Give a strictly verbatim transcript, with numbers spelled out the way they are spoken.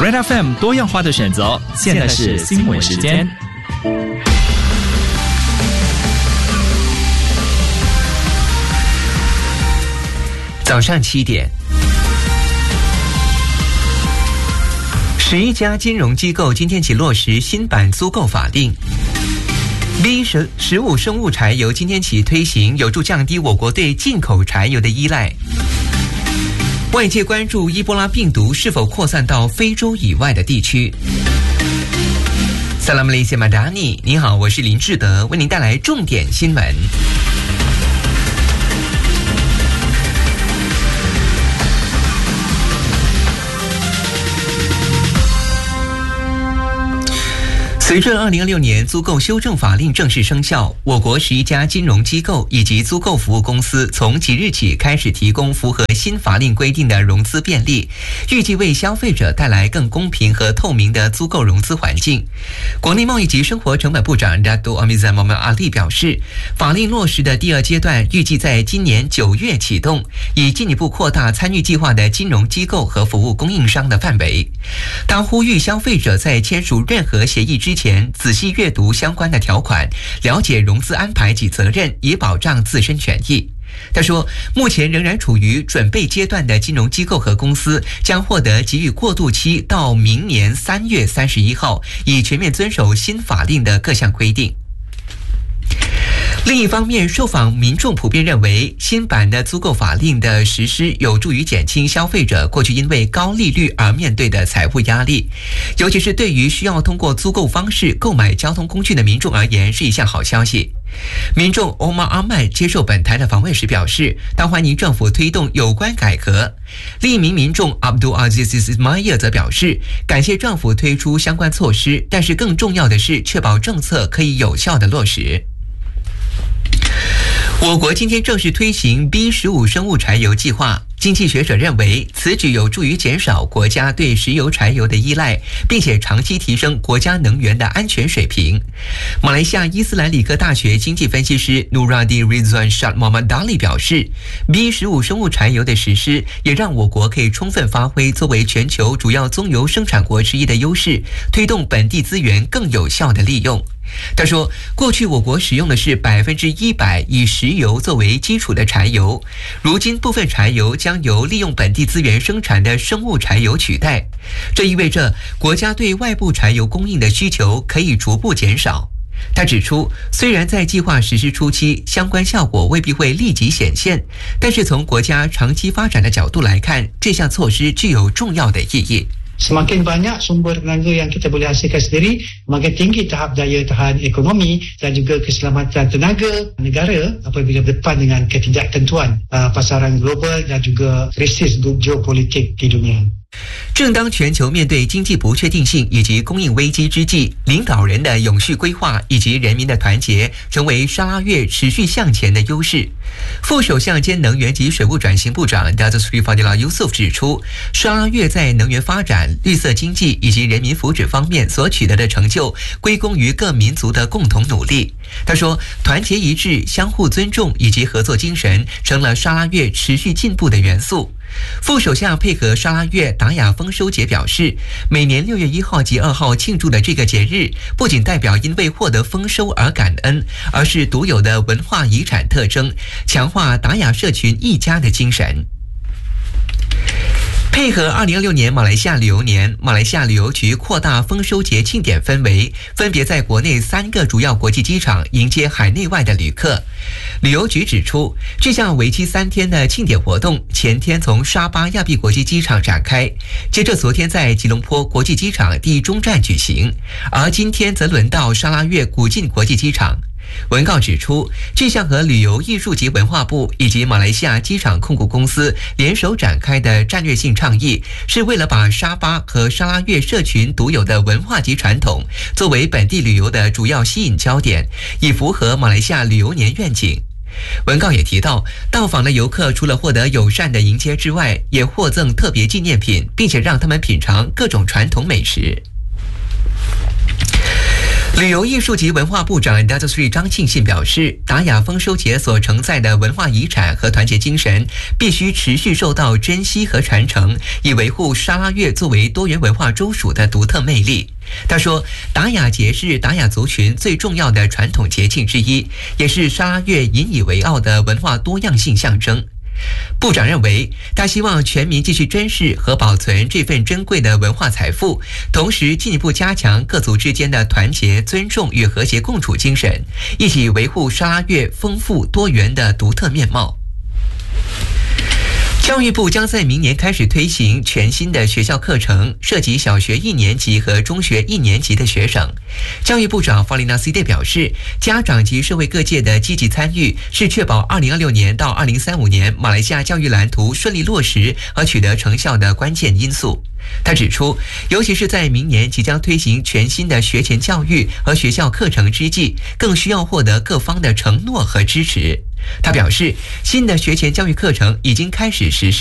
Red F M 多样化的选择，现在是新闻时间。 早上七点，十一家金融机构今天起落实新版租购法令。B 十五生物柴油今天起推行，有助降低我国对进口柴油的依赖。外界关注伊波拉病毒是否扩散到非洲以外的地区。萨拉姆雷西马达尼，你好，我是林志德，为您带来重点新闻。随着二零二六年租购修正法令正式生效，我国十一家金融机构以及租购服务公司从即日起开始提供符合新法令规定的融资便利，预计为消费者带来更公平和透明的租购融资环境。国内贸易及生活成本部长 Dato Amizan Mohamed Ali 表示，法令落实的第二阶段预计在今年九月启动，以进一步扩大参与计划的金融机构和服务供应商的范围。他呼吁消费者在签署任何协议之前前仔细阅读相关的条款，了解融资安排及责任，以保障自身权益。他说，目前仍然处于准备阶段的金融机构和公司将获得给予过渡期到明年三月三十一号，以全面遵守新法令的各项规定。另一方面，受访民众普遍认为，新版的租购法令的实施有助于减轻消费者过去因为高利率而面对的财务压力，尤其是对于需要通过租购方式购买交通工具的民众而言是一项好消息。民众 Omar Ahmad 接受本台的访问时表示，他欢迎政府推动有关改革。另一名民众 Abdul Aziz Ismail 则表示，感谢政府推出相关措施，但是更重要的是确保政策可以有效地落实。我国今天正式推行 B 十五生物柴油计划，经济学者认为此举有助于减少国家对石油柴油的依赖，并且长期提升国家能源的安全水平。马来西亚伊斯兰理科大学经济分析师 Nuradi Rizwan Shah Mohamed Dali 表示， B 十五生物柴油的实施也让我国可以充分发挥作为全球主要棕油生产国之一的优势，推动本地资源更有效的利用。他说，过去我国使用的是百分之一百以石油作为基础的柴油，如今部分柴油将由利用本地资源生产的生物柴油取代，这意味着国家对外部柴油供应的需求可以逐步减少。他指出，虽然在计划实施初期，相关效果未必会立即显现，但是从国家长期发展的角度来看，这项措施具有重要的意义。 Semakin banyak sumber tenaga yang kita boleh hasilkan sendiri, makin tinggi tahap daya tahan ekonomi dan juga keselamatan tenaga negara apabila berdepan dengan ketidaktentuan uh, pasaran global dan juga krisis geopolitik di dunia。 正当全球面对经济不确定性以及供应危机之际，领导人的永续规划以及人民的团结成为沙拉越持续向前的优势。副首相兼能源及水务转型部长 Dato Sri Fadilah Yusof 指出，沙拉越在能源发展、绿色经济以及人民福祉方面所取得的成就，归功于各民族的共同努力。他说，团结一致、相互尊重以及合作精神成了沙拉越持续进步的元素。副首相配合沙拉越达雅丰收节表示，每年六月一号及二号庆祝的这个节日，不仅代表因为获得丰收而感恩，而是独有的文化遗产特征，强化达雅社群一家的精神。配合二零二六年马来西亚旅游年，马来西亚旅游局扩大丰收节庆典氛围，分别在国内三个主要国际机场迎接海内外的旅客。旅游局指出，这项为期三天的庆典活动，前天从沙巴亚庇国际机场展开，接着昨天在吉隆坡国际机场第一中站举行，而今天则轮到沙拉越古晋国际机场。文告指出，这项和旅游艺术及文化部以及马来西亚机场控股公司联手展开的战略性倡议，是为了把沙巴和沙拉越社群独有的文化及传统作为本地旅游的主要吸引焦点，以符合马来西亚旅游年愿景。文告也提到，到访的游客除了获得友善的迎接之外，也获赠特别纪念品，并且让他们品尝各种传统美食。 旅游艺术及文化部长 Datuk Seri 张庆信表示，达雅丰收节所承载的文化遗产和团结精神，必须持续受到珍惜和传承，以维护沙拉越作为多元文化州属的独特魅力。他说，达雅节是达雅族群最重要的传统节庆之一，也是沙拉越引以为傲的文化多样性象征。部长认为，他希望全民继续珍视和保存这份珍贵的文化财富，同时进一步加强各族之间的团结、尊重与和谐共处精神，一起维护沙拉越丰富多元的独特面貌。教育部将在明年开始推行全新的学校课程，涉及小学一年级和中学一年级的学生。教育部长法里纳西代表示，家长及社会各界的积极参与是确保二零二六年到二零三五年马来西亚教育蓝图顺利落实和取得成效的关键因素。他指出，尤其是在明年即将推行全新的学前教育和学校课程之际，更需要获得各方的承诺和支持。他表示，新的学前教育课程已经开始实施。